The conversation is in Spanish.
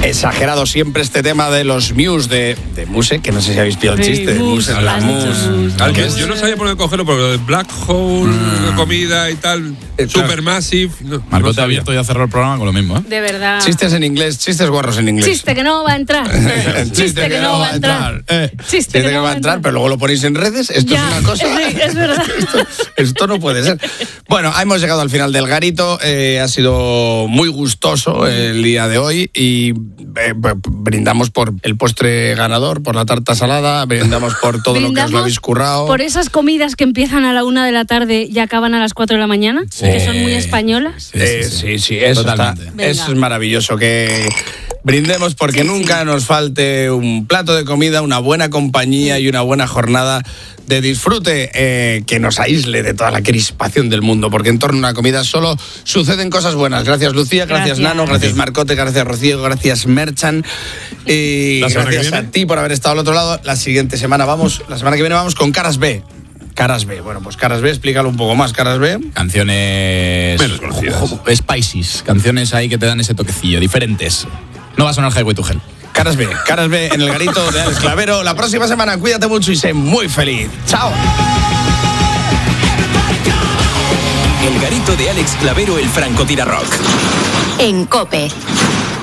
Exagerado siempre este tema de los Muse, de Muse, que no sé si habéis pillado el chiste. Muse, la Muse. Yo no sabía por dónde cogerlo, porque lo de Black Hole, comida y tal, Supermassive. Marco te ha abierto y ha cerrado el programa con lo mismo, ¿eh? De verdad. Chistes en inglés, chistes guarros en inglés. Chiste que no va a entrar. Chiste que no va a entrar. Chiste que no va a entrar, pero luego lo ponéis en redes. Esto ya, es una cosa. Sí, es verdad. Esto no puede ser. Bueno, hemos llegado al final del garito. Ha sido muy gustoso el día de hoy y brindamos por el postre ganador, por la tarta salada, brindamos por todo lo que os lo habéis currado. Por esas comidas que empiezan a la 1 de la tarde y acaban a las 4 de la mañana, que son muy españolas. Sí, eso es maravilloso. Que brindemos porque nunca nos falte un plato de comida, una buena compañía y una buena jornada de disfrute que nos aísle de toda la crispación del mundo, porque en torno a una comida solo suceden cosas buenas. Gracias, Lucía, gracias Nano, gracias Marcote, gracias Rocío, gracias Merchan y gracias a ti por haber estado al otro lado. La semana que viene vamos con Caras B. Caras B, bueno, pues Caras B, explícalo un poco más. Caras B. Canciones menos conocidas. Spices, canciones ahí que te dan ese toquecillo, diferentes. No va a sonar Highway to Hell. Caras B en el garito de Alex Clavero. La próxima semana, cuídate mucho y sé muy feliz. ¡Chao! El garito de Alex Clavero, el francotirador rock. En COPE.